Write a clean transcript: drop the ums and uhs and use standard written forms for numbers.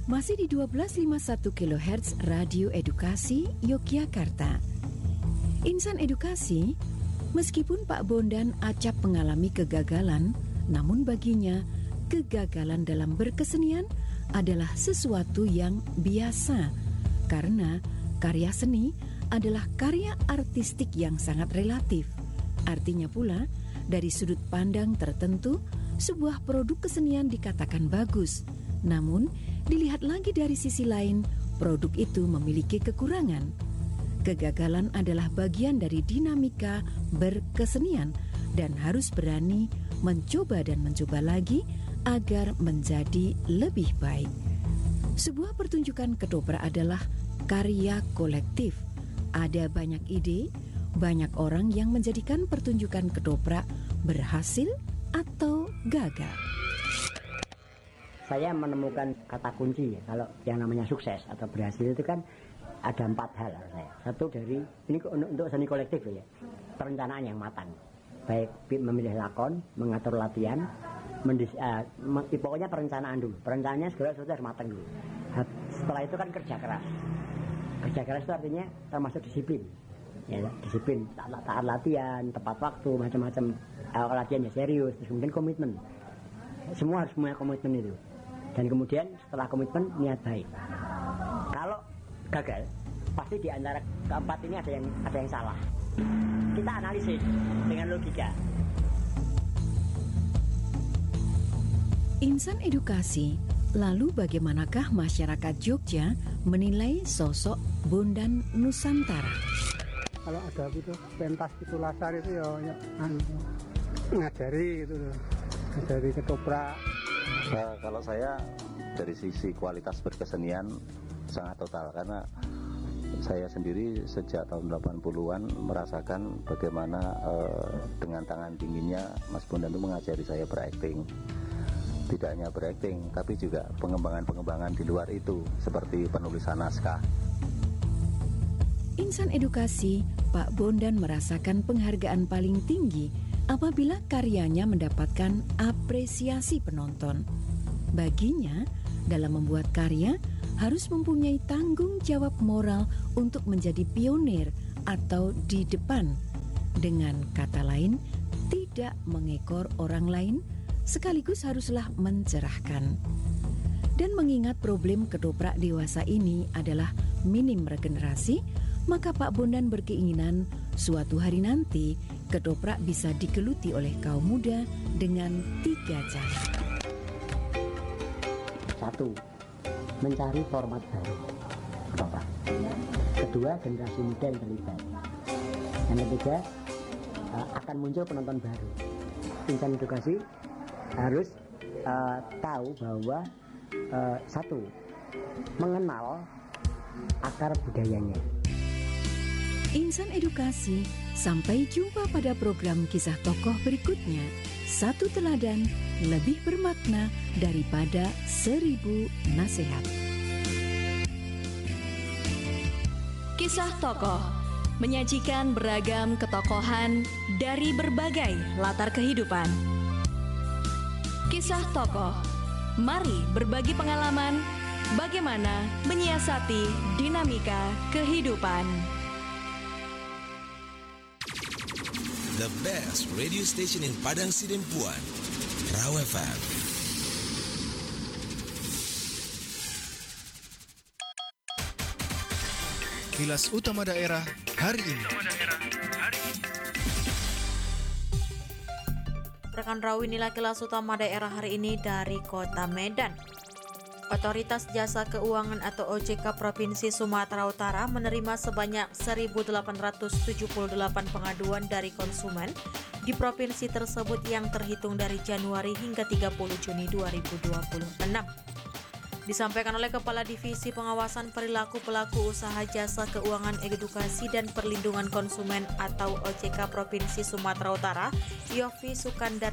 Masih di 1251 kHz Radio Edukasi Yogyakarta. Insan Edukasi, meskipun Pak Bondan acap mengalami kegagalan, namun baginya kegagalan dalam berkesenian adalah sesuatu yang biasa, karena karya seni adalah karya artistik yang sangat relatif. Artinya pula, dari sudut pandang tertentu, sebuah produk kesenian dikatakan bagus. Namun, dilihat lagi dari sisi lain, produk itu memiliki kekurangan. Kegagalan adalah bagian dari dinamika berkesenian dan harus berani mencoba dan mencoba lagi agar menjadi lebih baik. Sebuah pertunjukan ketoprak adalah karya kolektif. Ada banyak ide, banyak orang yang menjadikan pertunjukan ketoprak berhasil atau gagal. Saya menemukan kata kunci ya, kalau yang namanya sukses atau berhasil itu kan ada 4 hal saya. Satu dari, ini untuk seni kolektif ya, perencanaan yang matang. Baik memilih lakon, mengatur latihan, pokoknya perencanaan dulu. Perencanaannya segala sesuatu harus matang dulu. Setelah itu kan kerja keras. Kerja keras itu artinya termasuk disiplin. Ya, disiplin, taat latihan, tepat waktu, macam-macam. Latihannya serius, terus kemudian komitmen. Semua harus punya komitmen itu. Dan kemudian setelah komitmen, niat baik. Kalau gagal, pasti di antara keempat ini ada yang salah. Kita analisis dengan logika. Insan Edukasi, lalu bagaimanakah masyarakat Jogja menilai sosok Bondan Nusantara? Kalau ada gitu pentas itu lasar itu ya ngajari gitu, ngajari ketoprak. Nah, kalau saya dari sisi kualitas berkesenian sangat total, karena saya sendiri sejak tahun 80-an merasakan bagaimana dengan tangan dinginnya Mas Bondan itu mengajari saya berakting. Tidak hanya berakting, tapi juga pengembangan-pengembangan di luar itu, seperti penulisan naskah. Insan Edukasi, Pak Bondan merasakan penghargaan paling tinggi apabila karyanya mendapatkan apresiasi penonton. Baginya, dalam membuat karya harus mempunyai tanggung jawab moral untuk menjadi pionir atau di depan. Dengan kata lain, tidak mengekor orang lain, sekaligus haruslah mencerahkan. Dan mengingat problem ketoprak dewasa ini adalah minim regenerasi, maka Pak Bondan berkeinginan suatu hari nanti ketoprak bisa digeluti oleh kaum muda dengan 3 cara. 1. Mencari format baru ketoprak. Kedua, generasi muda yang terlibat. Yang ketiga, akan muncul penonton baru. Insan Edukasi harus tahu bahwa 1. Mengenal akar budayanya. Insan Edukasi, sampai jumpa pada program kisah tokoh berikutnya. Satu teladan lebih bermakna daripada 1000 nasihat. Kisah tokoh menyajikan beragam ketokohan dari berbagai latar kehidupan. Kisah tokoh, mari berbagi pengalaman bagaimana menyiasati dinamika kehidupan. The best radio station in Padang Sidempuan, Raw FM. Kilas Utama Daerah hari ini. Rekan Raw, inilah kilas utama daerah hari ini dari Kota Medan. Otoritas Jasa Keuangan atau OJK Provinsi Sumatera Utara menerima sebanyak 1.878 pengaduan dari konsumen di provinsi tersebut yang terhitung dari Januari hingga 30 Juni 2026. Disampaikan oleh Kepala Divisi Pengawasan Perilaku Pelaku Usaha Jasa Keuangan Edukasi dan Perlindungan Konsumen atau OJK Provinsi Sumatera Utara, Yofi Sukandar